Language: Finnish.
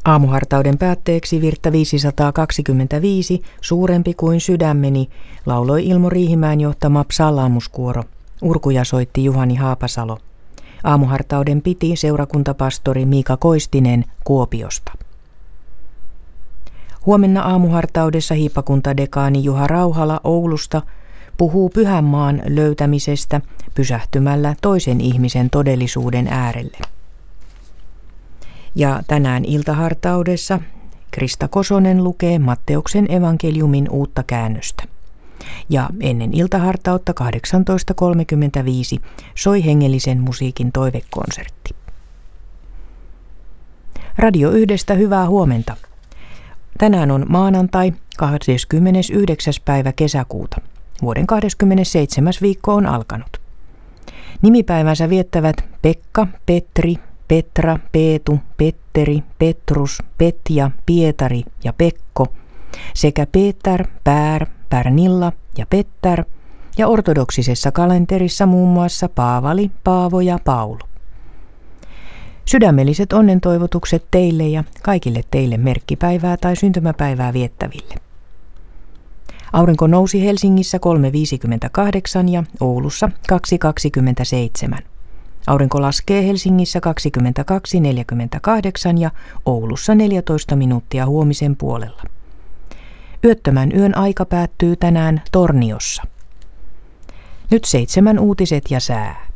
Aamuhartauden päätteeksi virttä 525, Suurempi kuin sydämeni, lauloi Ilmo Riihimäen johtama psalaamuskuoro. Urkuja soitti Juhani Haapasalo. Aamuhartauden piti seurakuntapastori Miika Koistinen Kuopiosta. Huomenna aamuhartaudessa hiippakuntadekaani Juha Rauhala Oulusta puhuu Pyhänmaan löytämisestä pysähtymällä toisen ihmisen todellisuuden äärelle. Ja tänään iltahartaudessa Krista Kosonen lukee Matteuksen evankeliumin uutta käännöstä. Ja ennen iltahartautta 18.35 soi hengellisen musiikin toivekonsertti. Radio Yhdestä hyvää huomenta. Tänään on maanantai 29. päivä kesäkuuta. Vuoden 27. viikko on alkanut. Nimipäivänsä viettävät Pekka, Petri, Petra, Peetu, Petteri, Petrus, Petja, Pietari ja Pekko sekä Peter, Pär, Pärnilla ja Petter ja ortodoksisessa kalenterissa muun muassa Paavali, Paavo ja Paulu. Sydämelliset onnentoivotukset teille ja kaikille teille merkkipäivää tai syntymäpäivää viettäville. Aurinko nousi Helsingissä 3.58 ja Oulussa 2.27. Aurinko laskee Helsingissä 22.48 ja Oulussa 14 minuuttia huomisen puolella. Yöttömän yön aika päättyy tänään Torniossa. Nyt 7 uutiset ja sää.